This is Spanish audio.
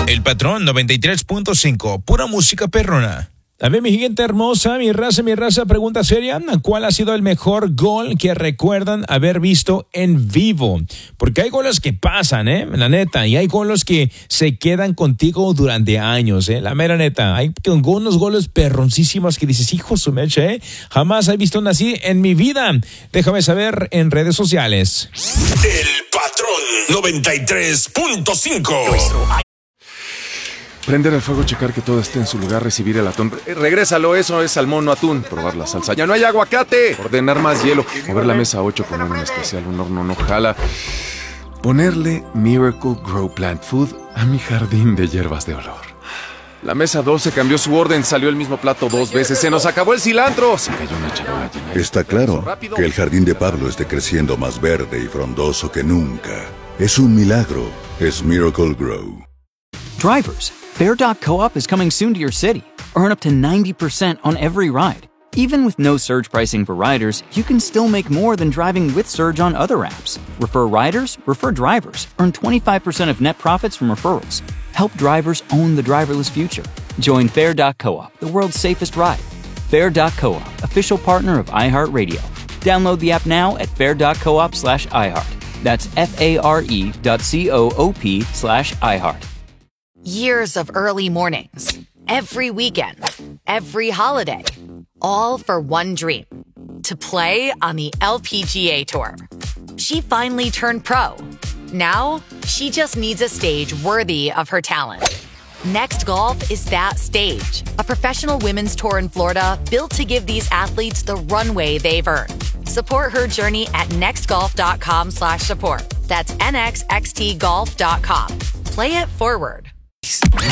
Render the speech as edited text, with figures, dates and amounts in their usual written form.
El Patrón 93.5, pura música perrona. A ver, mi gente hermosa, mi raza, pregunta seria. ¿Cuál ha sido el mejor gol que recuerdan haber visto en vivo? Porque hay goles que pasan, la neta, y hay goles que se quedan contigo durante años, la mera neta. Hay unos goles perroncísimos que dices, hijo su mecha, jamás he visto uno así en mi vida. Déjame saber en redes sociales. El Patrón 93.5. Prender el fuego, checar que todo esté en su lugar, recibir el atún. Regrésalo, eso es salmón, no atún. Probar la salsa. ¡Ya no hay aguacate! Ordenar más hielo. Mover la mesa 8 con un especial. Un horno no jala. Ponerle Miracle Grow Plant Food a mi jardín de hierbas de olor. La mesa 12 cambió su orden, salió el mismo plato 2 veces. ¡Se nos acabó el cilantro! Se cayó una charola llena. Está claro que el jardín de Pablo esté creciendo más verde y frondoso que nunca. Es un milagro. Es Miracle Grow. Drivers, Fair.coop is coming soon to your city. Earn up to 90% on every ride. Even with no surge pricing for riders, you can still make more than driving with Surge on other apps. Refer riders, refer drivers. Earn 25% of net profits from referrals. Help drivers own the driverless future. Join Fair.coop, the world's safest ride. Fair.coop, official partner of iHeartRadio. Download the app now at fair.coop/iHeart. That's FARE.coop/iHeart. Years of early mornings, every weekend, every holiday, all for one dream, to play on the LPGA Tour. She finally turned pro. Now, she just needs a stage worthy of her talent. Next Golf is that stage, a professional women's tour in Florida built to give these athletes the runway they've earned. Support her journey at nextgolf.com/support. That's nxxtgolf.com. Play it forward.